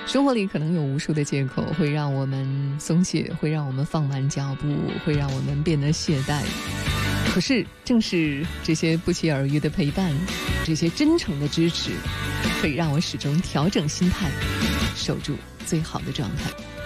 生活里可能有无数的借口，会让我们松懈，会让我们放慢脚步，会让我们变得懈怠。可是正是这些不期而遇的陪伴，这些真诚的支持，可以让我始终调整心态，守住最好的状态。